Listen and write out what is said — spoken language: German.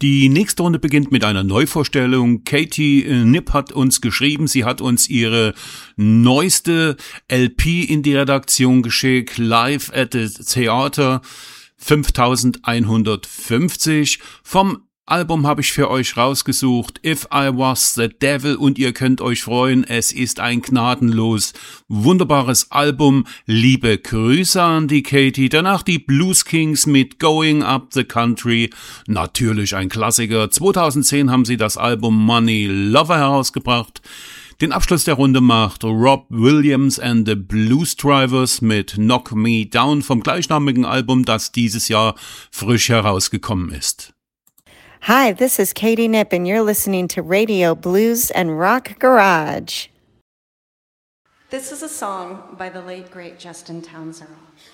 Die nächste Runde beginnt mit einer Neuvorstellung. Katie Knipp hat uns geschrieben, sie hat uns ihre neueste LP in die Redaktion geschickt, Live at the Theater 5150. Vom Album habe ich für euch rausgesucht, If I Was the Devil, und ihr könnt euch freuen, es ist ein gnadenlos wunderbares Album. Liebe Grüße an die Katie. Danach die Blues Kings mit Going Up the Country, natürlich ein Klassiker. 2010 haben sie das Album Money Lover herausgebracht. Den Abschluss der Runde macht Rob Williams and the Blues Drivers mit Knock Me Down vom gleichnamigen Album, das dieses Jahr frisch herausgekommen ist. Hi, this is Katie Knipp, and you're listening to Radio Blues and Rock Garage. This is a song by the late, great Justin Townsend.